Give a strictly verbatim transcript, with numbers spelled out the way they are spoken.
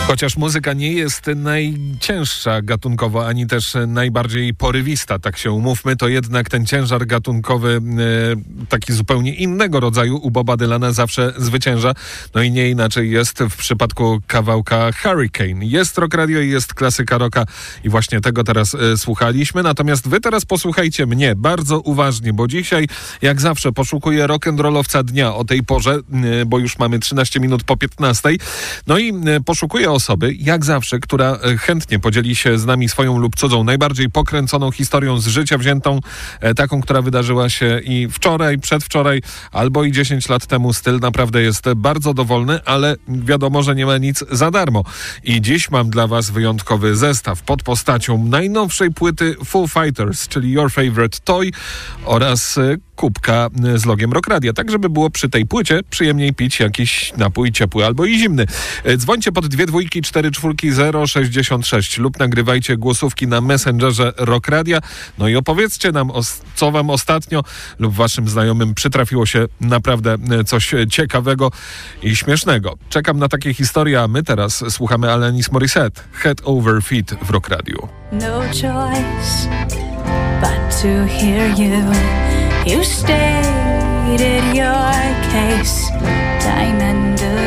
Chociaż muzyka nie jest najcięższa gatunkowo, ani też najbardziej porywista, tak się umówmy, to jednak ten ciężar gatunkowy e, taki zupełnie innego rodzaju u Boba Dylana zawsze zwycięża. No i nie inaczej jest w przypadku kawałka Hurricane. Jest Rock Radio i jest klasyka rocka i właśnie tego teraz e, słuchaliśmy. Natomiast wy teraz posłuchajcie mnie bardzo uważnie, bo dzisiaj jak zawsze poszukuję rock'n'rollowca dnia o tej porze, e, bo już mamy trzynaście minut po piętnastej. No i e, poszukuję osoby, jak zawsze, która chętnie podzieli się z nami swoją lub cudzą, najbardziej pokręconą historią z życia wziętą, e, taką, która wydarzyła się i wczoraj, przedwczoraj, albo i dziesięć lat temu. Styl naprawdę jest bardzo dowolny, ale wiadomo, że nie ma nic za darmo. I dziś mam dla was wyjątkowy zestaw pod postacią najnowszej płyty Foo Fighters, czyli Your Favorite Toy oraz e, kubka z logiem Rock Radia, tak żeby było przy tej płycie przyjemniej pić jakiś napój ciepły albo i zimny. Dzwońcie pod dwie dwójki, cztery czwórki, zero sześćdziesiąt sześć lub nagrywajcie głosówki na Messengerze Rock Radia. No i opowiedzcie nam, co wam ostatnio lub waszym znajomym przytrafiło się naprawdę coś ciekawego i śmiesznego. Czekam na takie historie, a my teraz słuchamy Alanis Morissette, Head Over Feet w Rock Radiu. No choice but to hear you. You stated your case time and